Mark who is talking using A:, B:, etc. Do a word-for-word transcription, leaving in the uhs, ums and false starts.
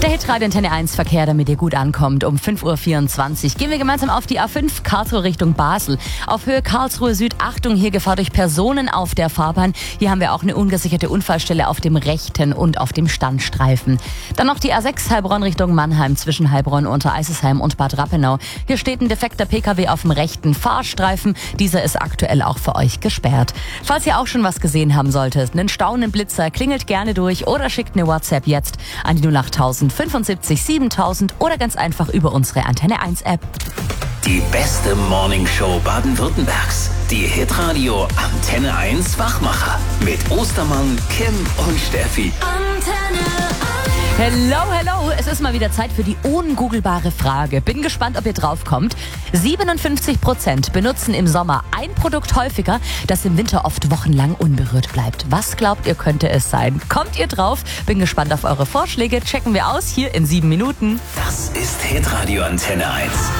A: Der Hitradio Antenne eins Verkehr, damit ihr gut ankommt. Um fünf Uhr vierundzwanzig gehen wir gemeinsam auf die A fünf Karlsruhe Richtung Basel. Auf Höhe Karlsruhe Süd, Achtung, hier Gefahr durch Personen auf der Fahrbahn. Hier haben wir auch eine ungesicherte Unfallstelle auf dem rechten und auf dem Standstreifen. Dann noch die A sechs Heilbronn Richtung Mannheim zwischen Heilbronn, Untereisesheim und Bad Rappenau. Hier steht ein defekter Pkw auf dem rechten Fahrstreifen. Dieser ist aktuell auch für euch gesperrt. Falls ihr auch schon was gesehen haben solltet, einen staunenden Blitzer, klingelt gerne durch oder schickt eine WhatsApp jetzt an die null acht null fünfundsiebzig siebentausend oder ganz einfach über unsere Antenne eins App.
B: Die beste Morningshow Baden-Württembergs. Die Hitradio Antenne eins Wachmacher. Mit Ostermann, Kim und Steffi.
A: Antenne eins. Hello, hello. Es ist mal wieder Zeit für die ungoogelbare Frage. Bin gespannt, ob ihr drauf kommt. siebenundfünfzig Prozent benutzen im Sommer ein Produkt häufiger, das im Winter oft wochenlang unberührt bleibt. Was glaubt ihr, könnte es sein? Kommt ihr drauf? Bin gespannt auf eure Vorschläge. Checken wir aus hier in sieben Minuten.
B: Das ist Hitradio Antenne eins.